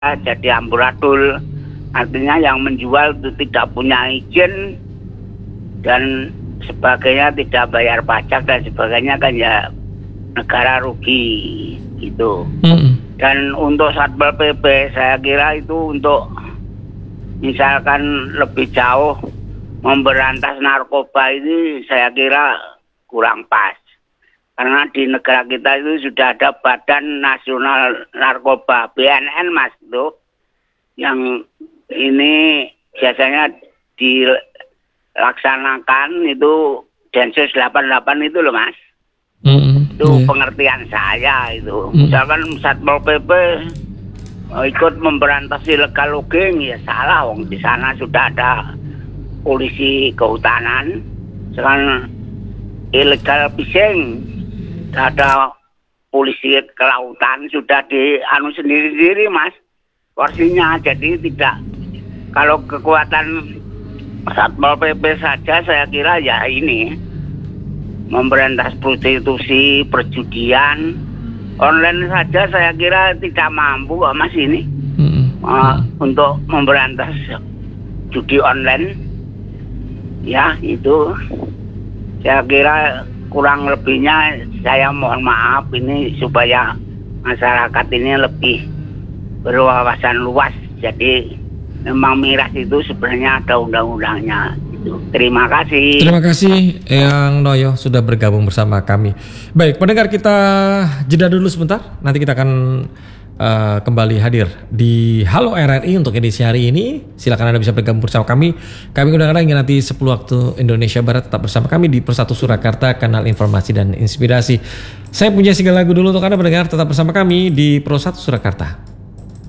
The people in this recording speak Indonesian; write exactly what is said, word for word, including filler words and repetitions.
jadi amburadul, artinya yang menjual itu tidak punya izin dan sebagainya, tidak bayar pajak dan sebagainya, kan ya negara rugi gitu. Mm-hmm. Dan untuk Satpol P P saya kira itu untuk misalkan lebih jauh memberantas narkoba ini saya kira kurang pas. Karena di negara kita itu sudah ada Badan Nasional Narkoba, B N N Mas, itu yang ini biasanya dilaksanakan itu Densus delapan puluh delapan itu loh Mas. Mm-hmm. Itu yeah. pengertian saya itu. Mm-hmm. Misalkan Satpol P P ikut memberantas illegal logging, ya salah, wong di sana sudah ada polisi kehutanan. Sekarang illegal fishing, ada polisi kelautan, sudah di anu sendiri-sendiri Mas porsinya. Jadi tidak, kalau kekuatan Satpol P P saja saya kira ya ini memberantas prostitusi, perjudian online saja saya kira tidak mampu kok Mas ini hmm. uh, untuk memberantas judi online. Ya itu saya kira kurang lebihnya, saya mohon maaf ini supaya masyarakat ini lebih berwawasan luas. Jadi memang miras itu sebenarnya ada undang-undangnya. Gitu. Terima kasih. Terima kasih Eyang Noyo sudah bergabung bersama kami. Baik, pendengar, kita jeda dulu sebentar. Nanti kita akan uh, kembali hadir di Halo R R I untuk edisi hari ini. Silakan Anda bisa bergabung bersama kami. Kami undang Anda hingga nanti sepuluh waktu Indonesia Barat. Tetap bersama kami di Persatu Surakarta, kanal informasi dan inspirasi. Saya punya single lagu dulu untuk Anda pendengar. Tetap bersama kami di Persatu Surakarta.